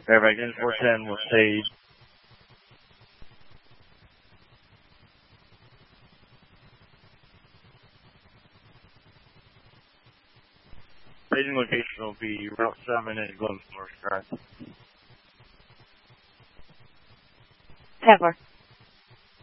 Airback in 410 will stay. Staging location will be Route 7 at Glenn Forest Drive. 10-4.